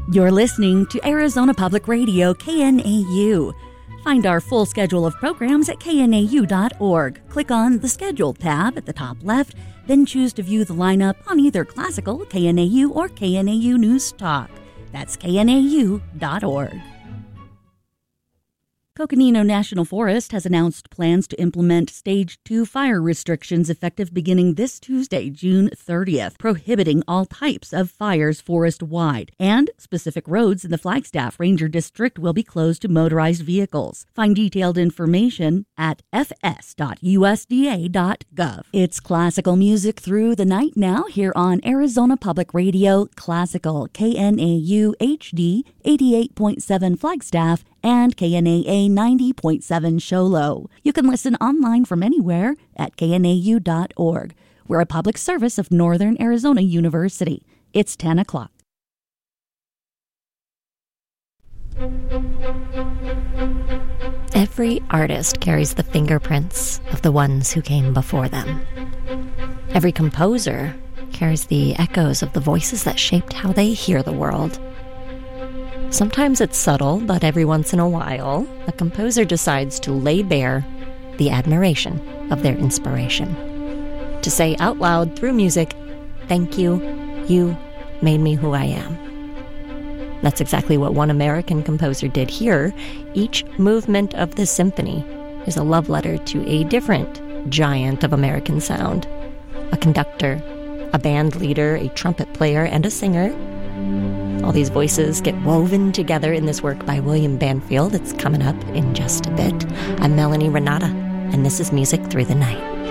You're listening to Arizona Public Radio, KNAU. Find our full schedule of programs at knau.org. Click on the Schedule tab at the top left, then choose to view the lineup on either Classical, KNAU, or KNAU News Talk. That's knau.org. Coconino National Forest has announced plans to implement Stage 2 fire restrictions effective beginning this Tuesday, June 30th, prohibiting all types of fires forest-wide. And specific roads in the Flagstaff Ranger District will be closed to motorized vehicles. Find detailed information at fs.usda.gov. It's classical music through the night now here on Arizona Public Radio, Classical, KNAU HD 88.7 Flagstaff, and KNAA 90.7 Show Low. You can listen online from anywhere at knau.org. We're a public service of Northern Arizona University. It's 10 o'clock. Every artist carries the fingerprints of the ones who came before them. Every composer carries the echoes of the voices that shaped how they hear the world. Sometimes it's subtle, but every once in a while, a composer decides to lay bare the admiration of their inspiration. To say out loud through music, "Thank you, you made me who I am." That's exactly what one American composer did here. Each movement of the symphony is a love letter to a different giant of American sound. A conductor, a band leader, a trumpet player, and a singer. All these voices get woven together in this work by William Banfield. It's coming up in just a bit. I'm Melanie Renata, and this is Music Through the Night.